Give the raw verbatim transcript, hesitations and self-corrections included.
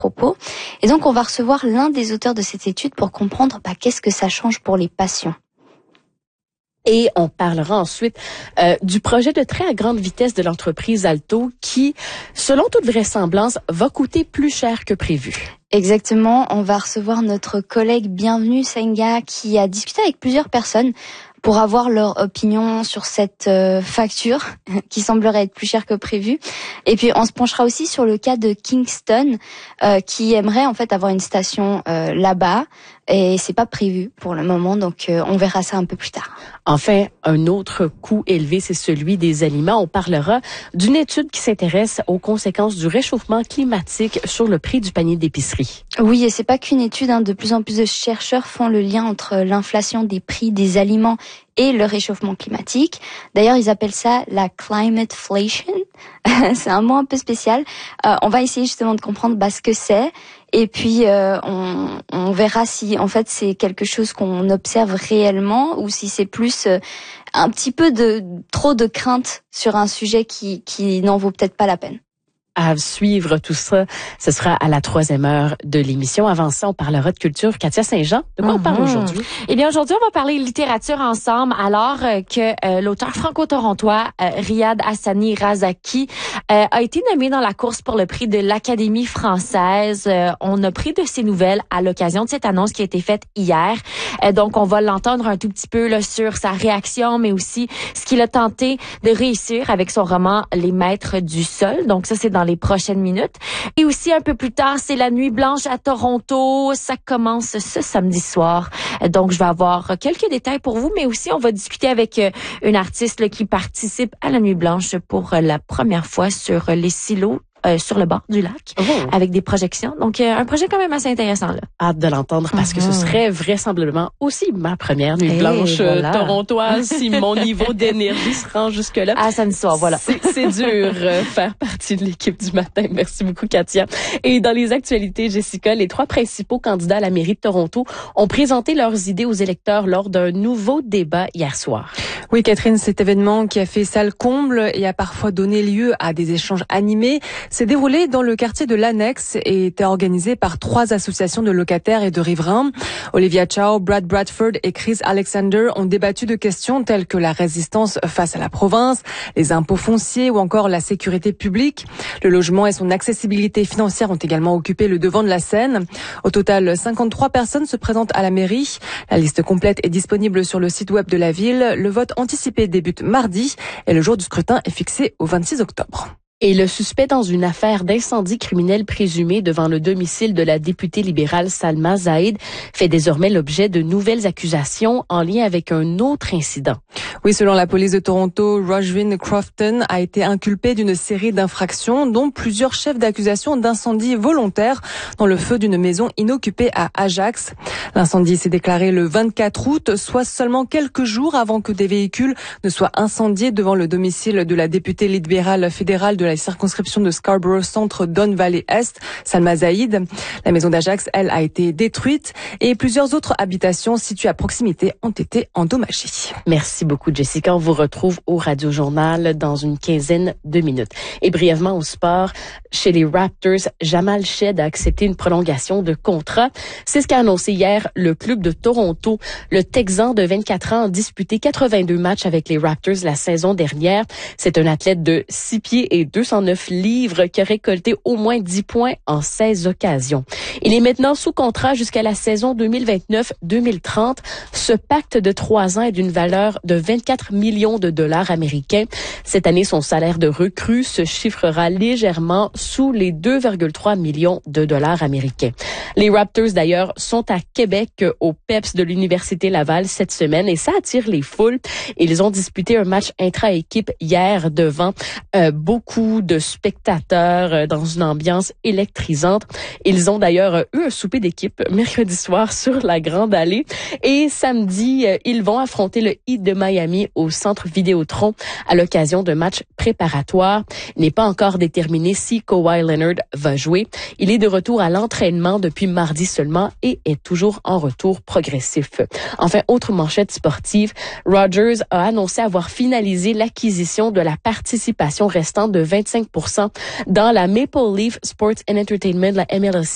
propos. Et donc, on va recevoir l'un des auteurs de cette étude pour comprendre bah, qu'est-ce que ça change pour les patients. Et on parlera ensuite euh, du projet de train à grande vitesse de l'entreprise Alto qui, selon toute vraisemblance, va coûter plus cher que prévu. Exactement, on va recevoir notre collègue Bienvenue Senga qui a discuté avec plusieurs personnes pour avoir leur opinion sur cette euh, facture qui semblerait être plus chère que prévu. Et puis on se penchera aussi sur le cas de Kingston euh, qui aimerait en fait avoir une station euh, là-bas et c'est pas prévu pour le moment, donc euh, on verra ça un peu plus tard. Enfin, un autre coût élevé, c'est celui des aliments. On parlera d'une étude qui s'intéresse aux conséquences du réchauffement climatique sur le prix du panier d'épicerie. Oui, et c'est pas qu'une étude, hein, de plus en plus de chercheurs font le lien entre l'inflation des prix des aliments et le réchauffement climatique. D'ailleurs, ils appellent ça la climateflation. C'est un mot un peu spécial. Euh, on va essayer justement de comprendre bah, ce que c'est. Et puis, euh, on, on verra si, en fait, c'est quelque chose qu'on observe réellement ou si c'est plus euh, un petit peu de trop de crainte sur un sujet qui, qui n'en vaut peut-être pas la peine. À suivre tout ça, ce sera à la troisième heure de l'émission. Avant ça, on parlera de culture. Katia Saint-Jean, de quoi mm-hmm. on parle aujourd'hui? Eh bien, aujourd'hui, on va parler littérature ensemble, alors euh, que euh, l'auteur franco-torontois euh, Riyad Hassani Razaki euh, a été nommé dans la course pour le prix de l'Académie française. Euh, on a pris de ses nouvelles à l'occasion de cette annonce qui a été faite hier. Euh, donc, on va l'entendre un tout petit peu là, sur sa réaction, mais aussi ce qu'il a tenté de réussir avec son roman Les Maîtres du Sol. Donc, ça, c'est dans les prochaines minutes. Et aussi un peu plus tard, c'est la Nuit blanche à Toronto. Ça commence ce samedi soir. Donc, je vais avoir quelques détails pour vous, mais aussi on va discuter avec une artiste là, qui participe à la Nuit blanche pour la première fois sur les silos. Euh, sur le bord du lac, oh. avec des projections. Donc, euh, un projet quand même assez intéressant, là. Hâte de l'entendre parce mm-hmm. que ce serait vraisemblablement aussi ma première nuit blanche hey, voilà. torontoise si mon niveau d'énergie se rend jusque-là. Ah, samedi soir, voilà. C'est, c'est dur euh, faire partie de l'équipe du matin. Merci beaucoup, Katia. Et dans les actualités, Jessica, les trois principaux candidats à la mairie de Toronto ont présenté leurs idées aux électeurs lors d'un nouveau débat hier soir. Oui, Catherine, cet événement qui a fait salle comble et a parfois donné lieu à des échanges animés s'est déroulé dans le quartier de l'Annexe et était organisé par trois associations de locataires et de riverains. Olivia Chow, Brad Bradford et Chris Alexander ont débattu de questions telles que la résistance face à la province, les impôts fonciers ou encore la sécurité publique. Le logement et son accessibilité financière ont également occupé le devant de la scène. Au total, cinquante-trois personnes se présentent à la mairie. La liste complète est disponible sur le site web de la ville. Le vote anticipé débute mardi et le jour du scrutin est fixé au vingt-six octobre. Et le suspect dans une affaire d'incendie criminel présumé devant le domicile de la députée libérale Salma Zaïd fait désormais l'objet de nouvelles accusations en lien avec un autre incident. Oui, selon la police de Toronto, Roshvin Crofton a été inculpé d'une série d'infractions, dont plusieurs chefs d'accusation d'incendie volontaire dans le feu d'une maison inoccupée à Ajax. L'incendie s'est déclaré le vingt-quatre août, soit seulement quelques jours avant que des véhicules ne soient incendiés devant le domicile de la députée libérale fédérale de la circonscription de Scarborough Centre Don Valley Est, Salma Zaïd. La maison d'Ajax, elle, a été détruite et plusieurs autres habitations situées à proximité ont été endommagées. Merci beaucoup, Jessica. On vous retrouve au Radio Journal dans une quinzaine de minutes. Et brièvement au sport, chez les Raptors, Jamal Shead a accepté une prolongation de contrat. C'est ce qu'a annoncé hier le club de Toronto. Le Texan de vingt-quatre ans a disputé quatre-vingt-deux matchs avec les Raptors la saison dernière. C'est un athlète de six pieds et deux cent neuf livres qui a récolté au moins dix points en seize occasions. Il est maintenant sous contrat jusqu'à la saison deux mille vingt-neuf deux mille trente. Ce pacte de trois ans est d'une valeur de vingt-quatre millions de dollars américains. Cette année, son salaire de recrue se chiffrera légèrement sous les deux virgule trois millions de dollars américains. Les Raptors, d'ailleurs, sont à Québec au P E P S de l'Université Laval cette semaine et ça attire les foules. Ils ont disputé un match intra-équipe hier devant euh, beaucoup de spectateurs euh, dans une ambiance électrisante. Ils ont d'ailleurs euh, eu un souper d'équipe mercredi soir sur la Grande Allée et samedi, euh, ils vont affronter le Heat de Miami au centre Vidéotron à l'occasion d'un match préparatoire. Il n'est pas encore déterminé si Kawhi Leonard va jouer. Il est de retour à l'entraînement depuis mardi seulement et est toujours en retour progressif. Enfin, autre manchette sportive, Rogers a annoncé avoir finalisé l'acquisition de la participation restante de vingt-cinq pour cent dans la Maple Leaf Sports and Entertainment, la M L S